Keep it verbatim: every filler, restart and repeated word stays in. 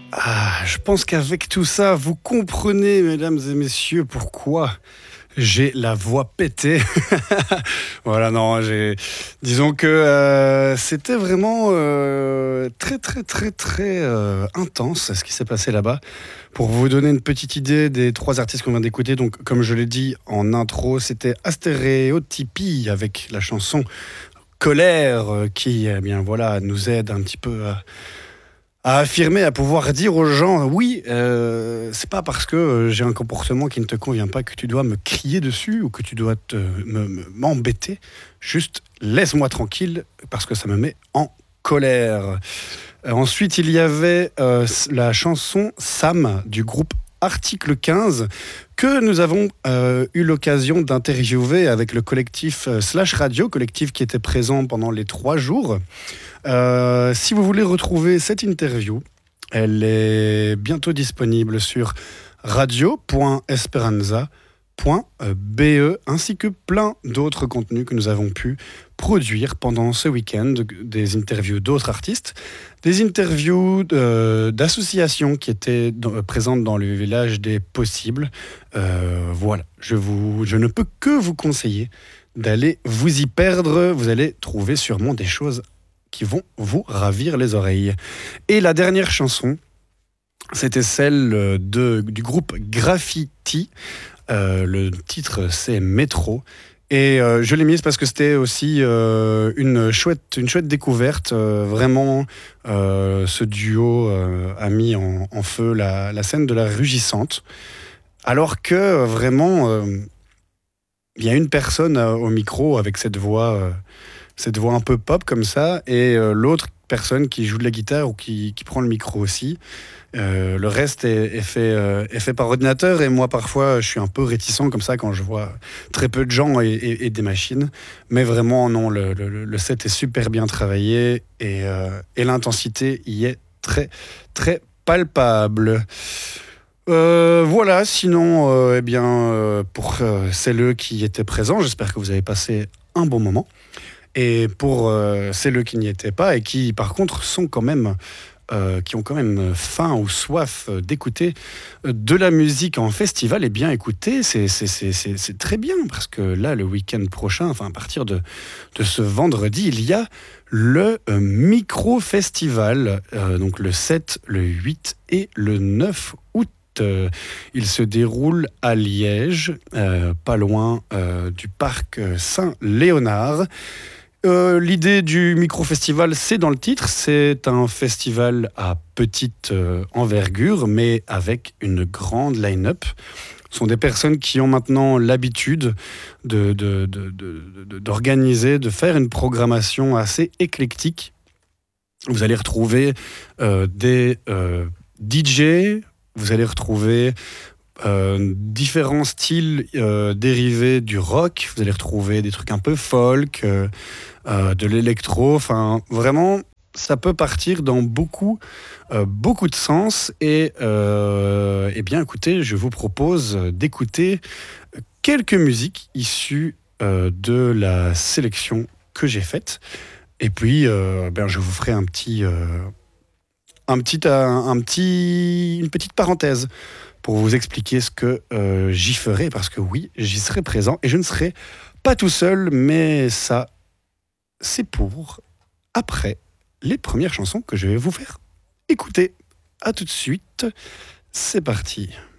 Ah, je pense qu'avec tout ça, vous comprenez, mesdames et messieurs, pourquoi j'ai la voix pétée. Voilà, non, j'ai. Disons que euh, c'était vraiment euh, très, très, très, très euh, intense ce qui s'est passé là-bas. Pour vous donner une petite idée des trois artistes qu'on vient d'écouter, donc comme je l'ai dit en intro, c'était Astéréotypie avec la chanson Colère, euh, qui, eh bien voilà, nous aide un petit peu à à affirmer, à pouvoir dire aux gens, oui, euh, c'est pas parce que euh, j'ai un comportement qui ne te convient pas que tu dois me crier dessus ou que tu dois te, me- me- m'embêter. Juste laisse-moi tranquille parce que ça me met en colère. Euh, ensuite, il y avait euh, la chanson Sam du groupe Article quinze que nous avons euh, eu l'occasion d'interviewer avec le collectif euh, Slash Radio, collectif qui était présent pendant les trois jours. Euh, si vous voulez retrouver cette interview, elle est bientôt disponible sur radio point esperanza point be ainsi que plein d'autres contenus que nous avons pu produire pendant ce week-end, des interviews d'autres artistes, des interviews de- d'associations qui étaient dans- présentes dans le village des possibles. Euh, voilà, je, vous, je ne peux que vous conseiller d'aller vous y perdre. Vous allez trouver sûrement des choses qui vont vous ravir les oreilles. Et la dernière chanson, c'était celle de, du groupe Graffiti. Euh, le titre, c'est Métro. Et euh, je l'ai mise parce que c'était aussi euh, une, chouette, une chouette découverte. Euh, vraiment, euh, ce duo euh, a mis en, en feu la, la scène de la Rugissante. Alors que euh, vraiment, euh, il y a une personne euh, au micro avec cette voix, euh, cette voix un peu pop comme ça, et euh, l'autre personne qui joue de la guitare ou qui, qui prend le micro aussi. Euh, le reste est, est fait, euh, est fait par ordinateur et moi parfois je suis un peu réticent comme ça quand je vois très peu de gens et, et- et des machines. Mais vraiment non, le, le- le set est super bien travaillé et, euh, et l'intensité y est très très palpable. Euh, voilà, sinon, euh, eh bien, euh, pour euh, celles qui étaient présents, j'espère que vous avez passé un bon moment. Et pour euh, celles qui n'y étaient pas et qui, par contre, sont quand même, euh, qui ont quand même faim ou soif euh, d'écouter euh, de la musique en festival, eh bien, écoutez, c'est, c'est, c'est, c'est, c'est très bien parce que là, le week-end prochain, enfin, à partir de, de ce vendredi, il y a le euh, Micro-Festival, euh, donc le sept, le huit et le neuf août. Euh, il se déroule à Liège, euh, pas loin euh, du parc Saint-Léonard. Euh, l'idée du micro-festival, c'est dans le titre, c'est un festival à petite euh, envergure, mais avec une grande line-up. Ce sont des personnes qui ont maintenant l'habitude de, de- de- de- de- d'organiser, de faire une programmation assez éclectique. Vous allez retrouver euh, des euh, D J, vous allez retrouver euh, différents styles euh, dérivés du rock, vous allez retrouver des trucs un peu folk, euh, euh, de l'électro, enfin vraiment ça peut partir dans beaucoup, euh, beaucoup de sens et euh, eh bien écoutez, je vous propose d'écouter quelques musiques issues euh, de la sélection que j'ai faite et puis euh, ben, je vous ferai un petit, euh, un petit, un, un petit, une petite parenthèse pour vous expliquer ce que euh, j'y ferai, parce que oui, j'y serai présent et je ne serai pas tout seul, mais ça, c'est pour après les premières chansons que je vais vous faire écouter. À tout de suite, c'est parti.